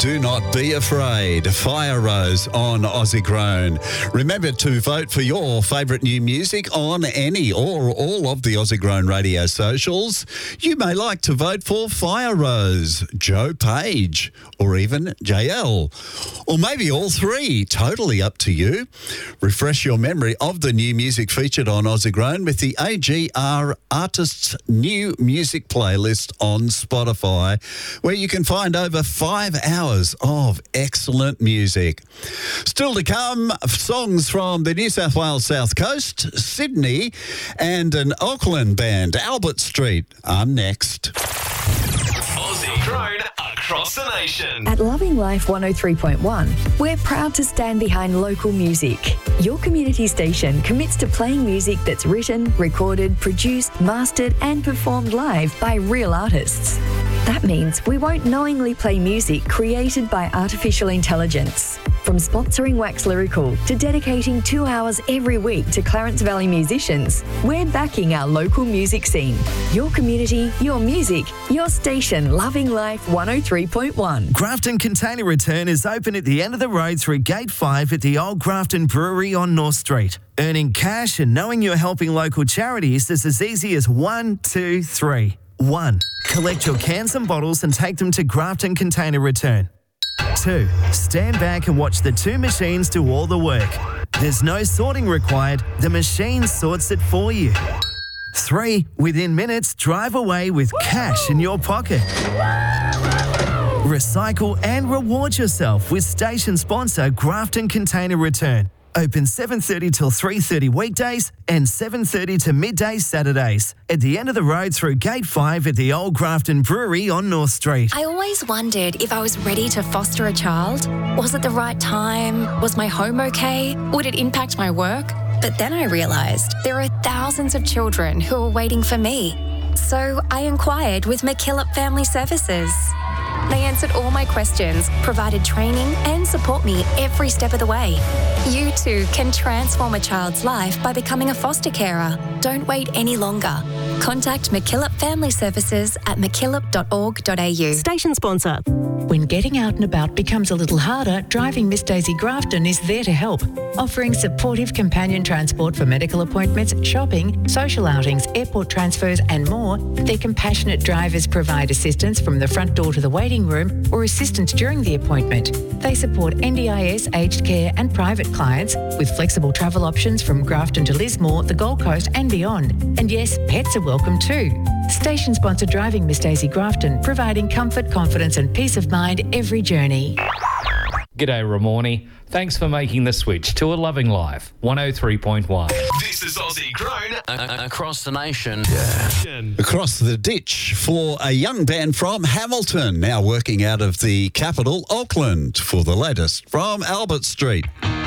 Do not be afraid. Fire Rose on Aussie Grown. Remember to vote for your favourite new music on any or all of the Aussie Grown radio socials. You may like to vote for Fire Rose, Joe Page, or even JL. Or maybe all three. Totally up to you. Refresh your memory of the new music featured on Aussie Grown with the AGR Artists New Music playlist on Spotify, where you can find over 5 hours of excellent music. Still to come, songs from the New South Wales South Coast, Sydney, and an Auckland band, Albert Street, are next. Aussie Grown across the nation. At Loving Life 103.1, we're proud to stand behind local music. Your community station commits to playing music that's written, recorded, produced, mastered, and performed live by real artists. That means we won't knowingly play music created by artificial intelligence. From sponsoring Wax Lyrical to dedicating 2 hours every week to Clarence Valley musicians, we're backing our local music scene. Your community, your music, your station, Loving Life 103.1. Grafton Container Return is open at the end of the road through Gate 5 at the Old Grafton Brewery on North Street. Earning cash and knowing you're helping local charities is as easy as 1, 2, 3. 1. Collect your cans and bottles and take them to Grafton Container Return. 2. Stand back and watch the two machines do all the work. There's no sorting required. The machine sorts it for you. 3. Within minutes, drive away with cash in your pocket. Recycle and reward yourself with station sponsor Grafton Container Return. Open 7:30 till 3:30 weekdays and 7:30 to midday Saturdays. At the end of the road through Gate 5 at the Old Grafton Brewery on North Street. I always wondered if I was ready to foster a child. Was it the right time? Was my home okay? Would it impact my work? But then I realised there are thousands of children who are waiting for me. So I inquired with McKillop Family Services. They answered all my questions, provided training and support me every step of the way. You too can transform a child's life by becoming a foster carer. Don't wait any longer. Contact McKillop Family Services at mckillop.org.au. Station sponsor. When getting out and about becomes a little harder, Driving Miss Daisy Grafton is there to help, offering supportive companion transport for medical appointments, shopping, social outings, airport transfers and more. Their compassionate drivers provide assistance from the front door to the waiting room or assistance during the appointment. They support NDIS, aged care and private clients with flexible travel options from Grafton to Lismore, the Gold Coast and beyond. And yes, pets are welcome too. Station sponsor Driving Miss Daisy Grafton, providing comfort, confidence and peace of mind every journey. G'day Ramornie. Thanks for making the switch to a Loving Life 103.1. This is Aussie Grown across the nation. Across the ditch for a young band from Hamilton, now working out of the capital, Auckland, for the latest from Albert Street.